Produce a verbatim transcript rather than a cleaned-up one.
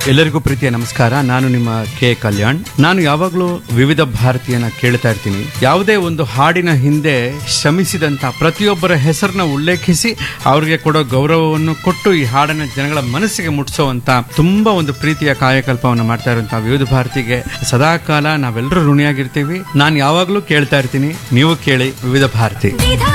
ಎಲ್ಲರಿಗೂ ಪ್ರೀತಿಯ ನಮಸ್ಕಾರ. ನಾನು ನಿಮ್ಮ ಕೆ ಕಲ್ಯಾಣ್. ನಾನು ಯಾವಾಗಲೂ ವಿವಿಧ ಭಾರತೀಯನ ಕೇಳ್ತಾ ಇರ್ತೀನಿ. ಯಾವುದೇ ಒಂದು ಹಾಡಿನ ಹಿಂದೆ ಶ್ರಮಿಸಿದಂತ ಪ್ರತಿಯೊಬ್ಬರ ಹೆಸರನ್ನ ಉಲ್ಲೇಖಿಸಿ ಅವ್ರಿಗೆ ಕೊಡೋ ಗೌರವವನ್ನು ಕೊಟ್ಟು ಈ ಹಾಡನ್ನ ಜನಗಳ ಮನಸ್ಸಿಗೆ ಮುಟ್ಟಿಸುವಂತ ತುಂಬಾ ಒಂದು ಪ್ರೀತಿಯ ಕಾಯಕಲ್ಪವನ್ನು ಮಾಡ್ತಾ ಇರುವಂತಹ ವಿವಿಧ ಭಾರತಿಗೆ ಸದಾಕಾಲ ನಾವೆಲ್ಲರೂ ಋಣಿಯಾಗಿರ್ತೀವಿ. ನಾನು ಯಾವಾಗಲೂ ಕೇಳ್ತಾ ಇರ್ತೀನಿ, ನೀವು ಕೇಳಿ ವಿವಿಧ ಭಾರತಿ.